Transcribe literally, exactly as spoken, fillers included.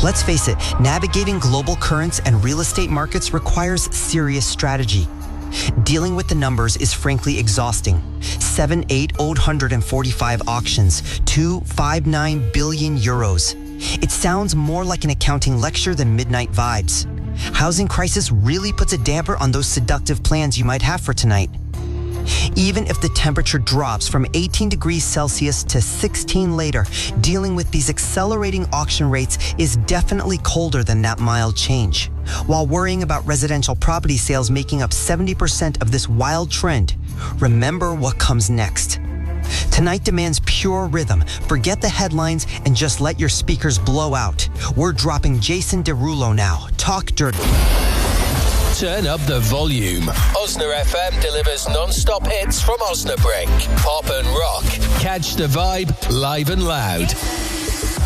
Let's face it, navigating global currents and real estate markets requires serious strategy. Dealing with the numbers is frankly exhausting. Seven, eight, eight hundred forty-five auctions, two, five, nine billion euros. It sounds more like an accounting lecture than Midnight Vibes. Housing crisis really puts a damper on those seductive plans you might have for tonight. Even if the temperature drops from eighteen degrees Celsius to sixteen later, dealing with these accelerating auction rates is definitely colder than that mild change. While worrying about residential property sales making up seventy percent of this wild trend, remember what comes next. Tonight demands pure rhythm. Forget the headlines and just let your speakers blow out. We're dropping Jason Derulo now. Talk dirty. Turn up the volume. Osna F M delivers non-stop hits from Osnabrück. Pop and rock. Catch the vibe live and loud.